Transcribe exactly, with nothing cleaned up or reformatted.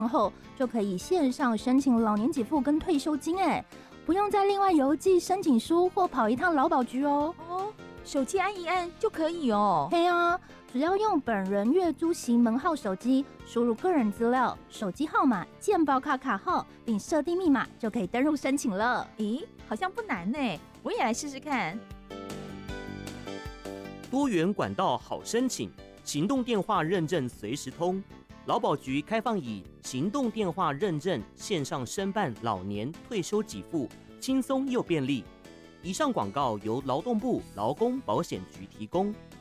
后就可以线上申请老年给付跟退休金，哎，不用再另外邮寄申请书或跑一趟劳保局哦。 哦，手机按一按就可以哦。 对啊，只要用本人月租型门号手机，输入个人资料、手机号码、健保卡卡号，并设定密码，就可以登入申请了。 咦，好像不难呢，我也来试试看。 多元管道好申请，行动电话认证随时通。劳保局开放以行动电话认证线上申办老年退休给付，轻松又便利。以上广告由劳动部劳工保险局提供。